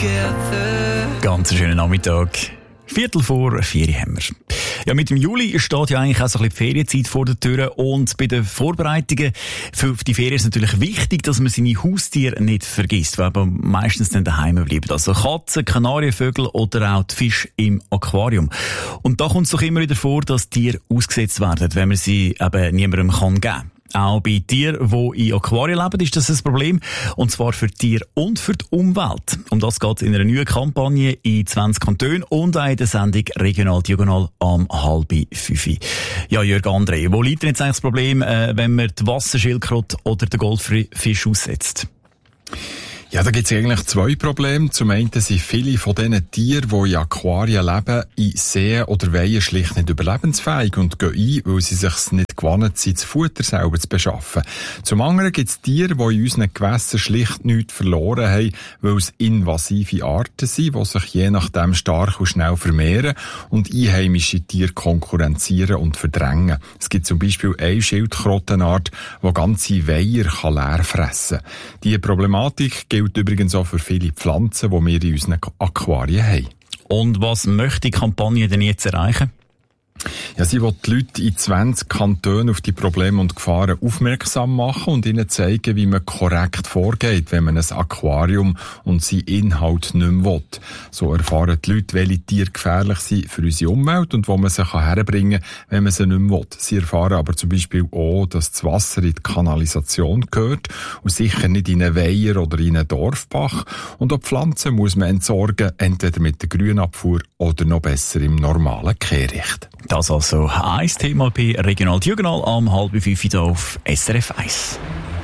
Ganz schönen Nachmittag. 3:45 haben wir. Ja, mit dem Juli steht ja eigentlich auch so ein bisschen die Ferienzeit vor der Tür und bei den Vorbereitungen für die Ferien ist natürlich wichtig, dass man seine Haustiere nicht vergisst, weil man meistens dann daheim bleibt. Also Katzen, Kanarienvögel oder auch die Fische im Aquarium. Und da kommt es doch immer wieder vor, dass Tiere ausgesetzt werden, wenn man sie eben niemandem geben kann. Auch bei Tieren, die in Aquarien leben, ist das ein Problem. Und zwar für die Tiere und für die Umwelt. Um das geht es in einer neuen Kampagne in 20 Kantonen und auch in der Sendung Regional Diagonal am 4:30. Ja, Jörg André, wo liegt denn jetzt eigentlich das Problem, wenn man die Wasserschildkröte oder den Goldfisch aussetzt? Ja, da gibt es eigentlich zwei Probleme. Zum einen sind viele von diesen Tieren, die in Aquarien leben, in Seen oder Weihen schlicht nicht überlebensfähig und gehen ein, weil sie sich nicht gewohnt sind, das Futter selber zu beschaffen. Zum anderen gibt es Tiere, die in unseren Gewässern schlicht nichts verloren haben, weil es invasive Arten sind, die sich je nachdem stark und schnell vermehren und einheimische Tiere konkurrenzieren und verdrängen. Es gibt zum Beispiel eine Schildkrötenart, die ganze Weiher leer fressen kann. Diese Problematik gilt übrigens auch für viele Pflanzen, die wir in unseren Aquarien haben. Und was möchte die Kampagne denn jetzt erreichen? Ja, sie will die Leute in 20 Kantonen auf die Probleme und Gefahren aufmerksam machen und ihnen zeigen, wie man korrekt vorgeht, wenn man ein Aquarium und seinen Inhalt nicht mehr will. So erfahren die Leute, welche Tiere gefährlich sind für unsere Umwelt und wo man sie herbringen kann, wenn man sie nicht mehr will. Sie erfahren aber zum Beispiel auch, dass das Wasser in die Kanalisation gehört und sicher nicht in einen Weiher oder in einen Dorfbach. Und auch Pflanzen muss man entsorgen, entweder mit der Grünabfuhr oder noch besser im normalen Kehricht. Das also ein Thema bei Regional Diagonal am 4:30 auf SRF 1.